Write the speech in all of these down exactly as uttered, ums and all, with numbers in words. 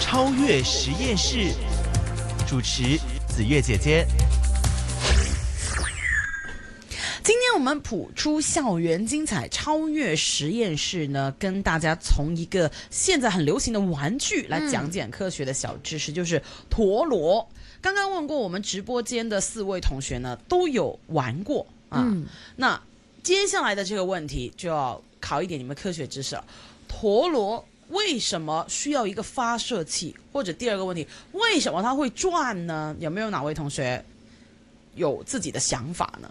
超越实验室，主持子月姐姐。 今天我们谱出校园精彩超越实验室呢，跟大家从一个现在很流行的玩具来讲解科学的小知识，嗯、就是陀螺。刚刚问过我们直播间的四位同学呢，都有玩过啊。嗯、那接下来的这个问题就要考一点你们科学知识了。陀螺为什么需要一个发射器？或者第二个问题，为什么它会转呢？有没有哪位同学有自己的想法呢？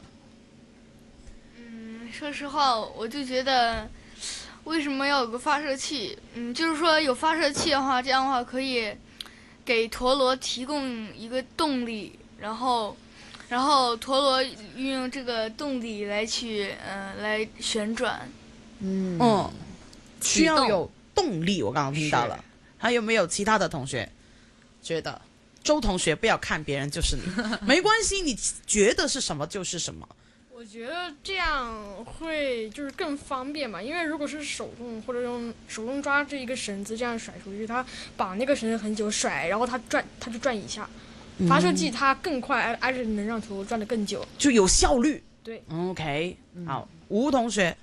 说实话，我就觉得，为什么要有个发射器？嗯，就是说有发射器的话，这样的话可以给陀螺提供一个动力，然后，然后陀螺运用这个动力来去，嗯、呃，来旋转。 嗯嗯，需要有动力。我刚刚听到了，还有没有其他的同学觉得？周同学，不要看别人就是你，没关系，你觉得是什么就是什么。 我觉得这样会就是更方便嘛，因为如果是手动或者用手动抓这一个绳子这样甩出去，它绑那个绳子很久甩，然后它转它就转一下。发射器它更快，而且能让陀螺转得更久， 就有效率。 对 ，OK，、嗯、好，吴同学，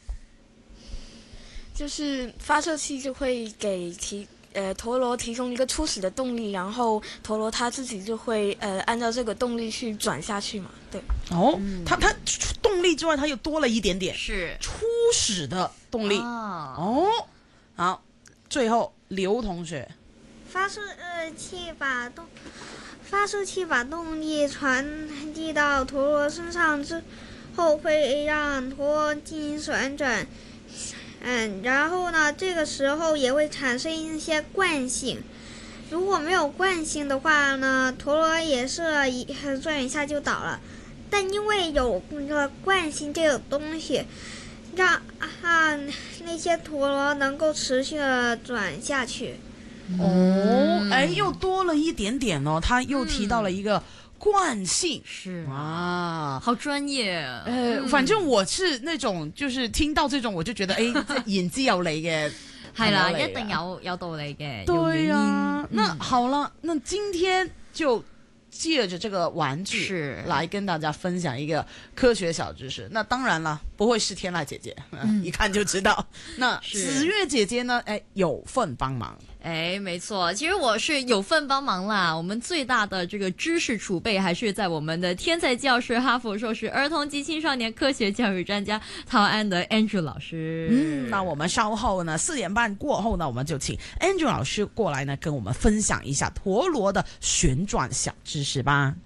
就是发射器就会给提。呃，陀螺提供一个初始的动力，然后陀螺它自己就会呃按照这个动力去转下去嘛。对。 哦，嗯、它它动力之外，它又多了一点点， 是初始的动力。 哦， 哦好，最后刘同学， 发射呃器把动发射器把动力传递到陀螺身上之后，会让陀螺进行旋转。嗯，然后呢，这个时候也会产生一些惯性。如果没有惯性的话呢，陀螺也是一转一下就倒了。但因为有那个惯性这个东西，让啊那些陀螺能够持续的转下去。 哦，哎，又多了一点点哦，他又提到了一个。惯性是啊， 好专业。 呃、嗯，反正我是那種就是聽到這種我就覺得誒，即係言之有理嘅， 係啦，一定有有道理嘅。 對啊， 嗯、 那好了，那今天就借着這個玩具來跟大家分享一個科學小知識。那當然了，不會是天籟姐姐，嗯、一看就知道。那子月姐姐呢？哎，有份幫忙。 哎，没错，其实我是有份帮忙啦。我们最大的这个知识储备还是在我们的天才教师、哈佛硕士、儿童及青少年科学教育专家陶安德 Andrew 老师。 嗯，那我们稍后呢，四点半过后呢，我们就请 Andrew 老师过来呢，跟我们分享一下陀螺的旋转小知识吧。